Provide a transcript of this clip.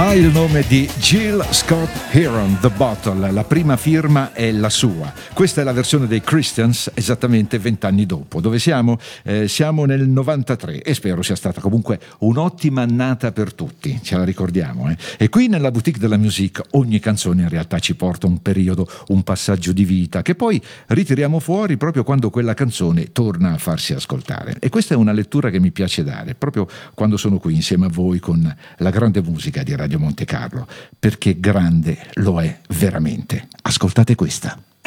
Ha il nome di Jill Scott Heron, The Bottle, la prima firma è la sua. Questa è la versione dei Christians esattamente 20 anni dopo. Dove siamo? Siamo nel 93 e spero sia stata comunque un'ottima annata per tutti, ce la ricordiamo. E qui nella Boutique de la Musique ogni canzone in realtà ci porta un periodo, un passaggio di vita che poi ritiriamo fuori proprio quando quella canzone torna a farsi ascoltare. E questa è una lettura che mi piace dare proprio quando sono qui insieme a voi con la grande musica di Radio Monte Carlo, perché grande lo è veramente. Ascoltate questa.